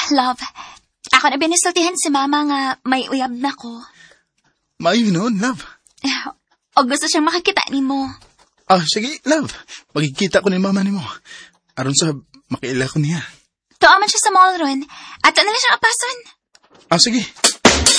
Love, ako na binisultihan si mama nga may uyab na ko. Maayo noon, love. O gusto siyang makakita ni mo. Sige, love. Magkikita ko ni mama ni mo. Aron sa makiila ko niya. Tuaman siya sa mall ron. Ato na lang siyang apason. Sige.